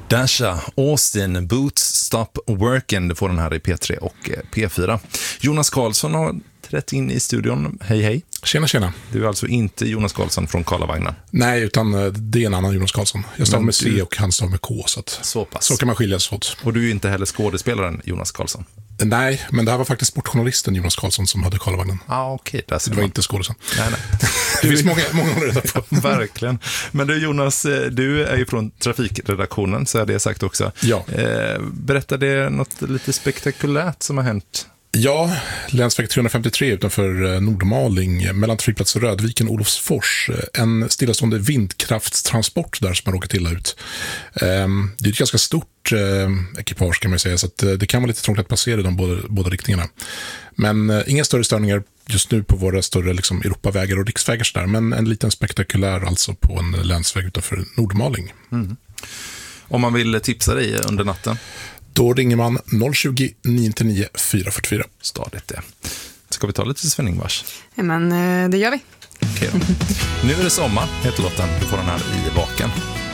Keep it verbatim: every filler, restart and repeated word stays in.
Dasha, Austin, Boots, Stop Working. Du får den här i P tre och P fyra. Jonas Karlsson har trätt in i studion. Hej, hej. Tjena, tjena. Du är alltså inte Jonas Karlsson från Karlavagnen? Nej, utan det är en annan Jonas Karlsson. Jag stavar med C och han stavar med K. Så, att, så, pass. så kan man skiljas åt. Och du är inte heller skådespelaren Jonas Karlsson? Nej, men det här var faktiskt sportjournalisten Jonas Karlsson som hade Karlavagnen. Ah, okej. Okay, det var inte skådespelaren. Nej, nej. Det finns många, många att reda på. Verkligen. Men du Jonas, du är ju från trafikredaktionen, så är det sagt också. Ja. Berätta det något lite spektakulärt som har hänt? Ja, länsväg trehundrafemtiotre utanför Nordmaling mellan flygplats Rödviken och Olofsfors. En stillastående vindkraftstransport där som har råkat illa ut. Det är ett ganska stort ekipage kan man säga, så att det kan vara lite trångt att passera i de båda, båda riktningarna. Men inga större störningar just nu på våra större liksom, Europavägar och riksvägar så där, men en liten spektakulär alltså på en länsväg utanför Nordmaling. Mm. Om man vill tipsa dig under natten? Då ringer man noll tjugo, nio nio fyra fyra fyra. Stadigt det. Ska vi ta lite Sven-Ingvars? Ja, men det gör vi. Okej då. Nu är det sommar, heter låten. Du får den här i baken.